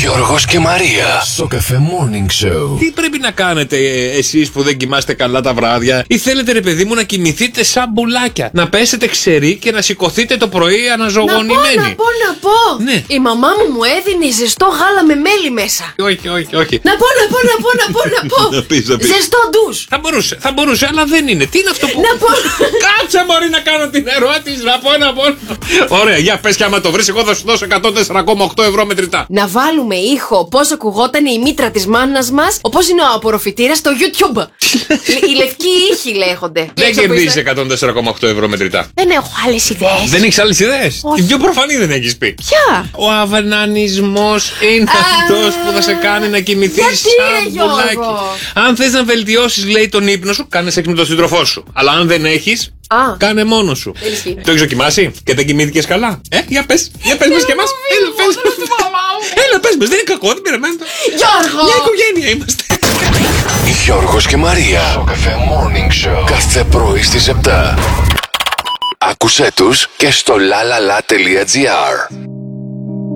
Γιώργος και Μαρία στο Cafe Morning Show. Τι πρέπει να κάνετε εσείς που δεν κοιμάστε καλά τα βράδια, ή θέλετε, ρε παιδί μου, να κοιμηθείτε σαν μπουλάκια? Να πέσετε ξεροί και να σηκωθείτε το πρωί αναζωογονημένοι. Να πω. Ναι. Η μαμά μου έδινε ζεστό γάλα με μέλι μέσα. Όχι. Να πω. Να πεις. Ζεστό ντους. Θα μπορούσε, αλλά δεν είναι. Τι είναι αυτό που. Να πω. Κάτσε, μπορεί να κάνω την ερώτηση. Να πω. Ωραία, για πες, και άμα το βρεις, εγώ θα σου δώσω 104,8 ευρώ μετρητά. Να βάλουμε ήχο πώς ακουγόταν η μήτρα της μάνας μας, όπως είναι ο απορροφητήρας στο YouTube. Οι λευκοί ήχοι λέγονται. Δεν κερδίζεις 104,8 ευρώ μετρητά. Δεν έχω άλλες ιδέες. Δεν έχεις άλλες ιδέες? Την πιο προφανή δεν έχεις πει. Ποια? Ο αυνανισμός είναι αυτός που θα σε κάνει να κοιμηθείς σαν μπουλάκι. Αν θες να βελτιώσεις, λέει, τον ύπνο σου, κάνε σεξ με τον σύντροφό σου. Αλλά αν δεν έχεις, κάνε μόνος σου. Το έχεις δοκιμάσει και δεν κοιμήθηκες καλά? Για πες μας και εμάς. Έλα, πες μας, δεν είναι κακό, δεν πειραιμένει. Γιώργο! Μια οικογένεια είμαστε. Γιώργος και Μαρία στο Cafe Morning Show. Κάθε πρωί στις 7. Άκουσέ τους και στο lalala.gr.